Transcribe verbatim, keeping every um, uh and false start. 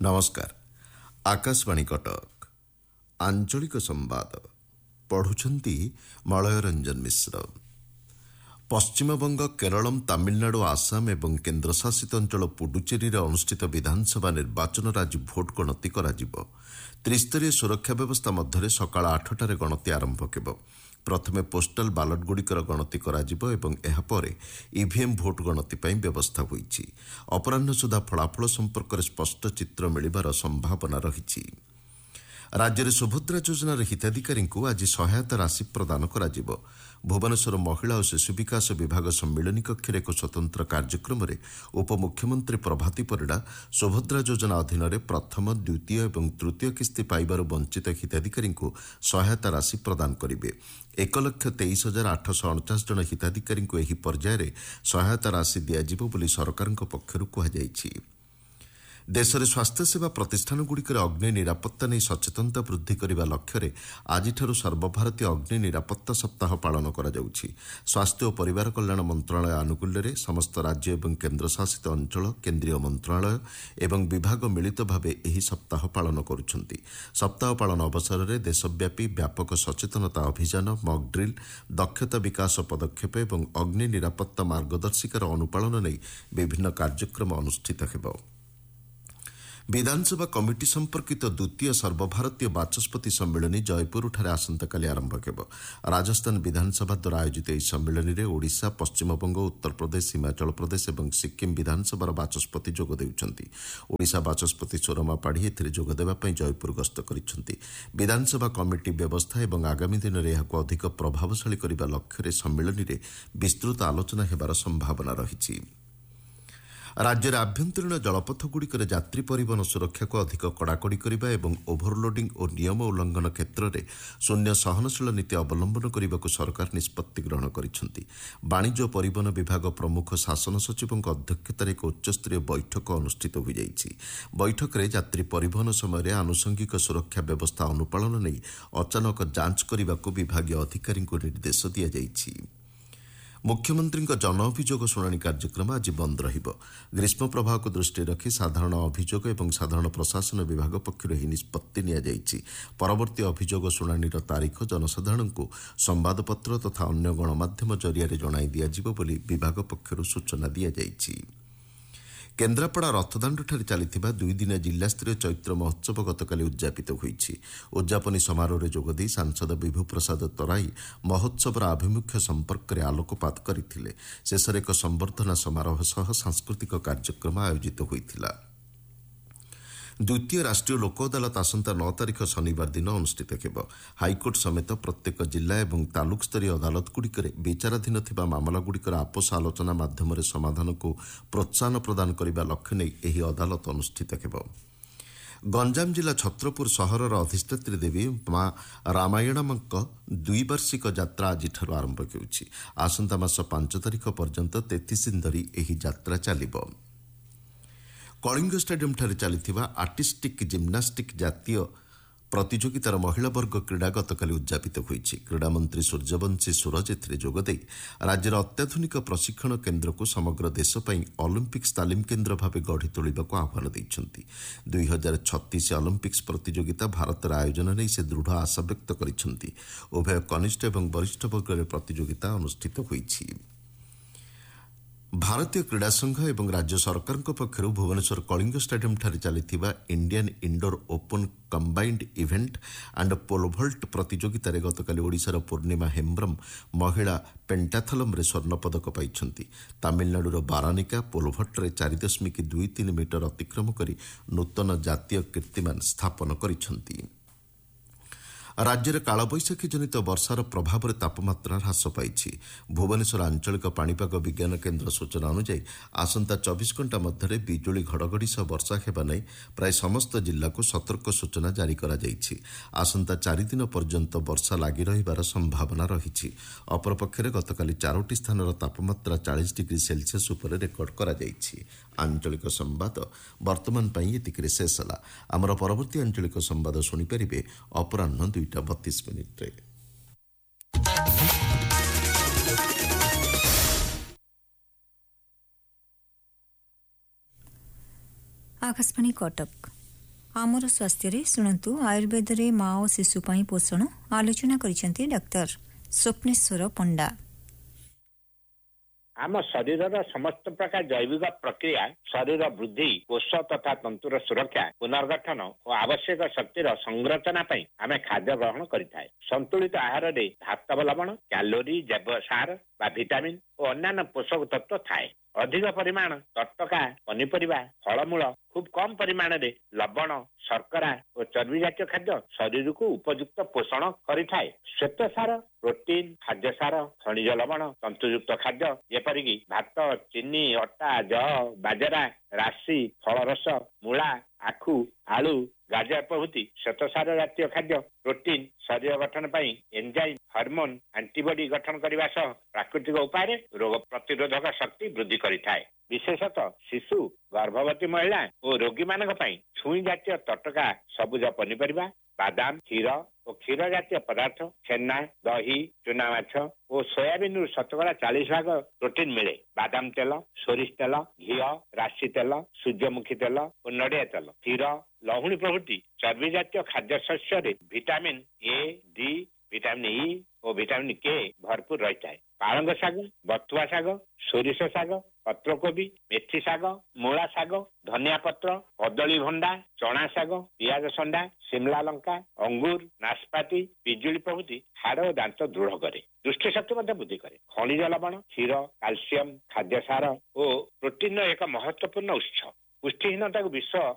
नमस्कार। आकाशवाणी कटक आंचलिक संवाद पढ़ुछंती मलय रंजन मिश्र। पश्चिमबंग, केरलम, तामिलनाडु, आसाम एवं केन्द्रशासित अंचल पुडुचेरी अनुष्ठित विधानसभा निर्वाचन आज भोट गणति कराजिबो। त्रिस्तरीय सुरक्षा व्यवस्था मध्य सकाळ आठटार गणति आरंभ हेब। प्रथमे पोस्टाल बालटगुड़िकर गणति कराजिबो एवं एहापरे ईवीएम भोट गणति ପାଇଁ व्यवस्था होईछि। अपराह्न सुधा फलाफल संपर्क स्पष्ट चित्र मिलिबार संभावना रहिछि। राज्य में सुभद्रा योजनार हिताधिकारी आज सहायता राशि प्रदान कराजिबो। भुवनेश्वर महिला और शिशु विकास विभाग सम्मिलनी कक्ष एक स्वतंत्र कार्यक्रम में उपमुख्यमंत्री प्रभाती परिड़ा सुभद्रा योजना अधीन प्रथम, द्वितीय और तृतीय किस्ती पाइबार वंचित हिताधिकारी सहायता राशि प्रदान करेंगे। एक लक्ष तेईस हजार आठश अणचाश जन हिताधिकारी यह पर्यायर सहायता राशि दिज्व बोली सरकार पक्षर कहुଯାଇଛି। देश में स्वास्थ्य सेवा प्रतिष्ठानगुड़िकर अग्नि निरापत्ता नहीं सचेतनता वृद्धि करने लक्ष्य आज सर्वभारतीय अग्नि निरापत्ता सप्ताह पालन करा जाउछि। स्वास्थ्य और परिवार कल्याण मंत्रालय आनुकूल्य रे समस्त राज्य एवं केन्द्रशासित अंचल, केन्द्रीय मंत्रालय एवं विभाग मिलित भावे एही सप्ताह पालन करुछंती। सप्ताह पालन अवसर में देशव्यापी व्यापक सचेतनता अभियान, मॉक ड्रिल, दक्षता विकास पदक्षेप एवं अग्नि निरापत्ता मार्गदर्शिकार अनुपालन नहीं विभिन्न कार्यक्रम अनुष्ठित हेब। विधानसभा कमिटी संपर्कित द्वितीय सर्वभारतीय बाचस्पति सम्मिलनी जयपुर आसंताकाली आरंभ हेब। राजस्थान विधानसभा द्वारा आयोजित यह सम्मिलनी में ओडिशा, पश्चिमबंग, उत्तर प्रदेश, हिमाचल प्रदेश और सिक्किम विधानसभार बाचस्पति जोग देउछंती। ओडिशा बाचस्पति सोरमा पाढ़ी एथिरे जोग देबा पई जयपुर गस्त करिसेंती। विधानसभा कमिटी व्यवस्था और आगामी दिन में यहां अधिक प्रभावशाली करने लक्ष्य सम्मिलनी में विस्तृत आलोचना हेबार संभावना रही। राज्य में आभ्यंतरीण जलपथगुड़िकर यात्री परिवहन सुरक्षा को अधिक कड़ाकड़ी करने और ओभरलोडिंग और नियम उल्लंघन क्षेत्र में शून्य सहनशील नीति अवलंबन करने को सरकार निष्पत्ति ग्रहण करिसेंती। वाणिज्य परिवहन विभाग प्रमुख शासन सचिव अध्यक्षतार एक उच्चस्तरीय बैठक अनुष्ठित हो जाइछि। बैठक में यात्री परिवहन समय आनुषंगिक सुरक्षा व्यवस्था अनुपालन नहीं अचानक जांच करने को विभागीय अधिकारी निर्देश दि जाइछि। मुख्यमंत्री जन अभियोग शुणाणी कार्यक्रम आज बंद रहिब। ग्रीष्म प्रवाह को दृष्टि रखी साधारण अभियोग और साधारण प्रशासन विभाग पक्षर यह निष्पत्ति नियाଯାଇଛି। परवर्ती अभियोग शुणाणीर तारीख जनसाधारण को संवादपत्र तथा अन्य गणमाध्यम जरिया जणाई दियाजिब बोली विभाग पक्षर सूचना दियाଯାଇଛି। केन्द्रापड़ा रथदाण्डଠାରେ ଚାଲିଥିବା ଦୁଇ ଦିନ ଜିଲ୍ଲାସ୍ତରୀୟ ଚୈତ୍ର ମହୋତ୍ସବ ଗତକାଲି ଉଦ୍ଯାପିତ ହୋଇଛି। ଉଦ୍ଯାପନୀ ସମାରୋହରେ ଯୋଗଦେଇ ସାଂସଦ ବିଭୁ ପ୍ରସାଦ ତରାଇ ମହୋତ୍ସବର ଆଭିମୁଖ୍ୟ ସମ୍ପର୍କରେ ଆଲୋକପାତ କରିଥିଲେ। ଶେଷରେ ଏକ ସମ୍ବର୍ଦ୍ଧନା ସମାରୋହ ସହ ସାଂସ୍କୃତିକ କାର୍ଯ୍ୟକ୍ରମ ଆୟୋଜିତ ହୋଇଥିଲା। द्वितीय राष्ट्रीय लोक अदालत आसंता नौ तारीख शनिवार दिन अनुष्ठित हेब। हाइकोर्ट समेत प्रत्येक जिला और तालुक स्तरीय अदालतगुड़िकर विचाराधीन थिबा मामलागुड़िकर आपस आलोचना माध्यम समाधान को प्रोत्साहन प्रदान करने लक्ष्य नहीं यह अदालत अनुष्ठित हेब। गंजाम जिला छत्रपुर सहरर अधिष्ठात्री देवी मां रामायणमक द्विवार्षिक यात्रा आज आरंभ होउछि। आसंता मास पांच तारीख पर्यंत तेतीस दिन धरी यह यात्रा चलिब। कलिंग स्टेडियम ठारे चलिथिबा आर्टिस्टिक जिम्नास्टिक जातीय प्रतियोगितार महिला वर्ग क्रीड़ा गतकाली उद्यापित होईछि। क्रीड़ा मंत्री सूर्यवंशी सूरज एथिरे जोगदेई राज्यर अत्याधुनिक प्रशिक्षण केन्द्र को समग्र देश पई ओलंपिक्स तालीम केन्द्र भाव गढ़ी तोलिबाको आह्वान दैछन्ति। दुई हजार छत्तीस ओलंपिक्स प्रतियोगिता भारतर आयोजन नहीं से दृढ़ आशा व्यक्त करिसेंति। उभय कनिष्ठ और वरिष्ठ वर्ग प्रतियोगिता अनुष्ठित होईछि। भारतीय क्रीड़ा संघ एवं राज्य सरकार पक्षर भुवनेश्वर कलिंग स्टेडियम ठारे चलिथिबा Indian indoor open combined event and पोलभल्ट प्रतियोगितार गतकाली ओडिशार पूर्णिमा हेम्ब्रम महिला पेंटाथलम रे स्वर्ण पदक पाइछन्ति। तामिलनाडुर बारानिका पोलभट्टरे चार दशमिक दुई तीन मीटर अतिक्रम करी नूतन जातीय कीर्तिमान स्थापन करिछन्ति। राज्य में कालबैशाखी जनित वर्षार प्रभाव में तापमात्रा ह्रास पाई। भुवनेश्वर आंचलिक पाणीपाग विज्ञान केन्द्र सूचना अनुसार आसंता चौबीस घंटा मध्य बिजुली घड़घड़ी सह वर्षा हेबा नहीं प्राय समस्त जिला को सतर्क सूचना जारी करा जाइछि। आसंता चार दिन पर्यंत वर्षा लगी रहिबार संभावना रही। अपरपक्षे गतकाली चारोटी स्थानर तापमात्रा चालीस डिग्री सेल्सियस उपर रेकर्ड करा जाइछि। आंचलिक संवाद वर्तमान पई एतिकरे शेष होला। आमर परवर्ती आंचलिक संवाद शुणी परिबे अपराह्न दुईटा बत्तीस मिनिट रे। आकाशवाणी कटक आमर स्वास्थ्य शुणु आयुर्वेद रे माँ और शिशु पाई पोषण आलोचना करिसेंती डॉक्टर स्वप्नेश्वर पंडा। आम शरीर समस्त प्रकार जैविक प्रक्रिया शरीर वृद्धि कोष तथा तंतुर सुरक्षा पुनर्गठन और आवश्यक शक्तिर संरचना ପାଇଁ आमे खाद्य ग्रहण करिथाय। संतुलित आहार रे धातव लवण कैलोरी जैव सार बा विटामिन और अन्य पोषक तत्व थाए। अधिक परिमाण तटका पनीपरिबा फलमूल खूब कम परिमाण रे लवण शर्करा और चर्बी जातीय खाद्य शरीर को उपयुक्त पोषण करिथाय। श्वेत सार प्रोटीन खाद्य सार खनिज लवण तंतुयुक्त खाद्य जेपरिक भात चीनी अटा जौ बाजरा राशि फलरस मूला आखु आलू गाजर प्रभृति श्वेतसार जातीय खाद्य प्रोटीन शरीर गठन पाई एंजाइम हार्मोन एंटीबॉडी गठन करने सह प्राकृतिक उपाय रोग प्रतिरोधक शक्ति वृद्धि करिथाय। विशेषतः शिशु गर्भवती महिला और रोगी मानक पई छुई जातीय तटका सबुज पनीपरिबा बादाम क्षीर और क्षीर जातीय पदार्थ छेना दही चूना माछ और सोयाबीन शतकड़ा चालीस भाग प्रोटीन मिले। बादाम तेल सोरिष तेल घी राशि तेल सूर्यमुखी तेल और नड़िया तेल क्षीर लहुणी प्रभृति चर्बी जातीय खाद्य शस्य vitamin A D vitamin E और विटामिन के भरपूर रही है। पालंग शाग बथुआ शाग सोरिष शाग पत्रकोबी मेथी शाग मूला शाग धनिया पत्र कदली भंडा चना शाग पियाज संडा शिमला लंका अंगूर नाशपाती पिजुली प्रभृति हाड़ और दांत दृढ़ करे। दृष्टि शक्ति वृद्धि करे। खनिज लवण क्षीर कैल्शियम खाद्य सार और प्रोटीन एक महत्वपूर्ण उत्स। पुष्टिहीनता को विश्व